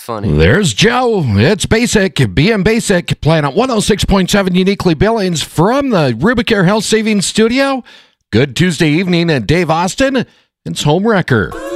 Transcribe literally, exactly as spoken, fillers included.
funny. There's Joe. It's Basic, being Basic, playing at one oh six point seven Uniquely Billings from the Rubicare Health Savings Studio. Good Tuesday evening, and Dave Austin. It's Homewrecker.